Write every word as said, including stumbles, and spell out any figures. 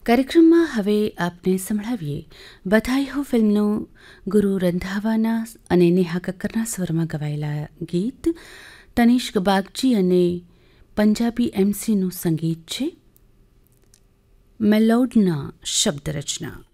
કાર્યક્રમમાં હવે આપને સંભળાવીએ બધાઈ હો ફિલ્મનું ગુરુ રંધાવાના અને નેહા કક્કરના સ્વરમાં ગવાયેલા ગીત. તનિષ્ક બાગચી અને પંજાબી એમસીનું સંગીત છે. મેલોડના શબ્દ રચના.